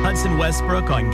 Hudson Westbrook on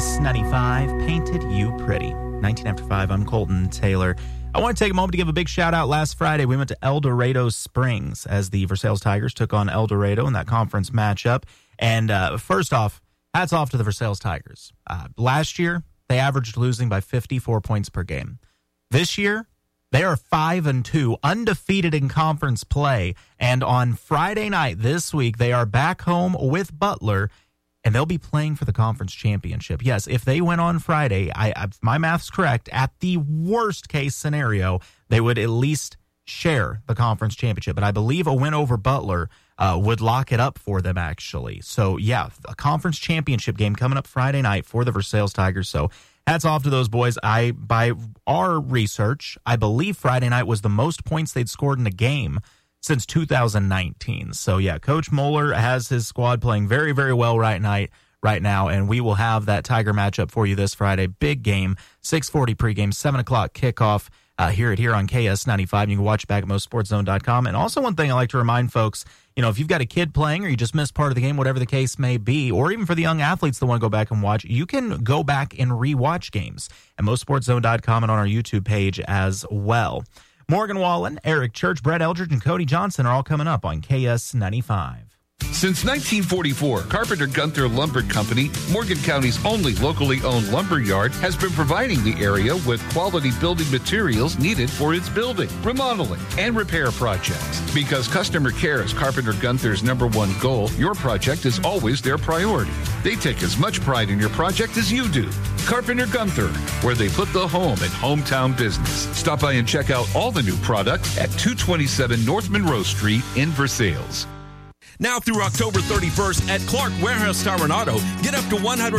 KS95, Painted You Pretty. 19 after 5, I'm Colton Taylor. I want to take a moment to give a big shout out. Last Friday, we went to El Dorado Springs as the Versailles Tigers took on El Dorado in that conference matchup. And first off, hats off to the Versailles Tigers. Last year, they averaged losing by 54 points per game. This year, they are 5-2, undefeated in conference play. And on Friday night this week, they are back home with Butler, and they'll be playing for the conference championship. Yes, if they win on Friday, my math's correct, at the worst case scenario, they would at least share the conference championship. But I believe a win over Butler would lock it up for them, actually. So, yeah, a conference championship game coming up Friday night for the Versailles Tigers. So, hats off to those boys. By our research, I believe Friday night was the most points they'd scored in a game since 2019. So, yeah, Coach Moeller has his squad playing very, very well right now, and we will have that Tiger matchup for you this Friday. Big game, 6:40 pregame, 7 o'clock kickoff here on KS95. You can watch back at mostsportszone.com. And also one thing I like to remind folks, if you've got a kid playing or you just missed part of the game, whatever the case may be, or even for the young athletes that want to go back and watch, you can go back and rewatch games at mostsportszone.com and on our YouTube page as well. Morgan Wallen, Eric Church, Brett Eldridge, and Cody Johnson are all coming up on KS95. Since 1944, Carpenter Gunther Lumber Company, Morgan County's only locally owned lumber yard, has been providing the area with quality building materials needed for its building, remodeling, and repair projects. Because customer care is Carpenter Gunther's #1 goal, your project is always their priority. They take as much pride in your project as you do. Carpenter Gunther, where they put the home in hometown business. Stop by and check out all the new products at 227 North Monroe Street in Versailles. Now through October 31st at Clark Warehouse Tire and Auto, get up to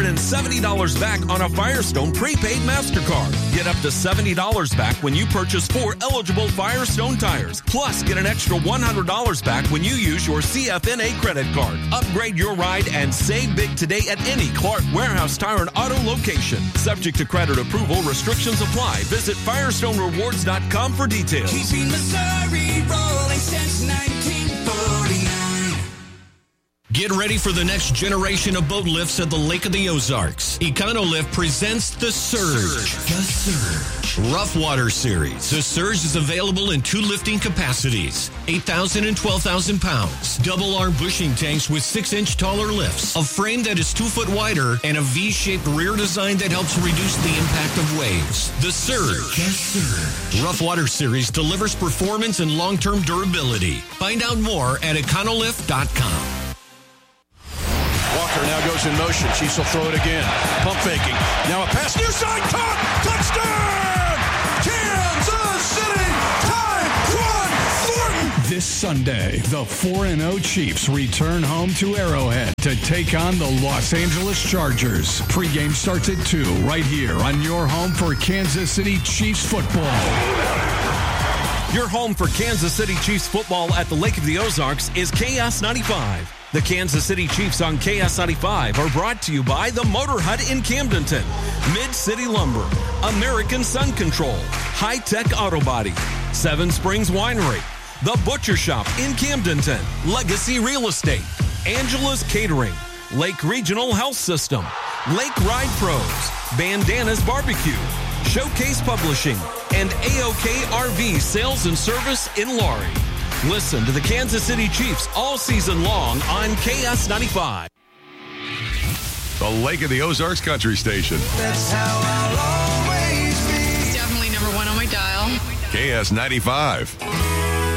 $170 back on a Firestone prepaid MasterCard. Get up to $70 back when you purchase 4 eligible Firestone tires. Plus, get an extra $100 back when you use your CFNA credit card. Upgrade your ride and save big today at any Clark Warehouse Tire and Auto location. Subject to credit approval, restrictions apply. Visit FirestoneRewards.com for details. Keeping Missouri rolling since 1949. Get ready for the next generation of boat lifts at the Lake of the Ozarks. Econolift presents the Surge. The Surge. Rough Water Series. The Surge is available in 2 lifting capacities, 8,000 and 12,000 pounds. Double arm bushing tanks with 6-inch taller lifts, a frame that is 2 foot wider, and a V-shaped rear design that helps reduce the impact of waves. The Surge. The Surge. Rough Water Series delivers performance and long-term durability. Find out more at econolift.com. Walker now goes in motion. Chiefs will throw it again. Pump faking. Now a pass near side. Caught. Touchdown! Kansas City. Ty Thornton. This Sunday, the 4-0 Chiefs return home to Arrowhead to take on the Los Angeles Chargers. Pre-game starts at 2 right here on your home for Kansas City Chiefs football. Your home for Kansas City Chiefs football at the Lake of the Ozarks is KS95. The Kansas City Chiefs on KS95 are brought to you by the Motor Hut in Camdenton, Mid-City Lumber, American Sun Control, High Tech Auto Body, Seven Springs Winery, The Butcher Shop in Camdenton, Legacy Real Estate, Angela's Catering, Lake Regional Health System, Lake Ride Pros, Bandanas Barbecue, Showcase Publishing, and AOK RV Sales and Service in Laurie. Listen to the Kansas City Chiefs all season long on KS95. The Lake of the Ozarks Country Station. That's how I'll always be. Definitely #1 on my dial. KS95.